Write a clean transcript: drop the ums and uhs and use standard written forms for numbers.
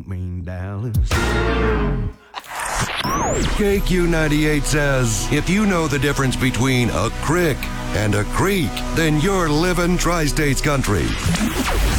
Mean Dallas. KQ98 says, if you know the difference between a crick and a creek, then you're living Tri-States country.